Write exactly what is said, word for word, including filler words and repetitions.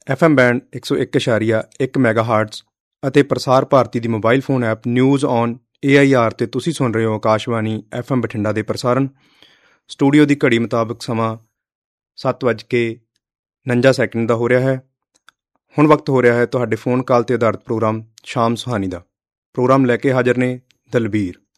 F M band ਇੱਕ ਸੌ ਇੱਕ ਇਸ਼ਾਰੀਆ ਇੱਕ ਮੈਗਾ ਹਾਰਟਸ ਅਤੇ ਪ੍ਰਸਾਰ ਭਾਰਤੀ ਦੀ mobile phone app news on A I R 'ਤੇ ਤੁਸੀਂ ਸੁਣ ਰਹੇ ਹੋ ਆਕਾਸ਼ਵਾਣੀ ਐਫ ਐਮ ਬਠਿੰਡਾ ਦੇ ਪ੍ਰਸਾਰਣ। ਸਟੂਡੀਓ ਦੀ ਘੜੀ ਮੁਤਾਬਕ ਸਮਾਂ ਸੱਤ ਵੱਜ ਕੇ ਉਣੰਜਾ ਸੈਕਿੰਡ ਦਾ ਹੋ ਰਿਹਾ ਹੈ। ਹੁਣ ਵਕਤ ਹੋ ਰਿਹਾ ਹੈ ਤੁਹਾਡੇ ਫੋਨ ਕਾਲ 'ਤੇ ਆਧਾਰਿਤ ਪ੍ਰੋਗਰਾਮ ਸ਼ਾਮ ਸੁਹਾਨੀ ਦਾ। ਪ੍ਰੋਗਰਾਮ ਲੈ ਕੇ ਹਾਜ਼ਰ ਨੇ ਦਲਬੀਰ।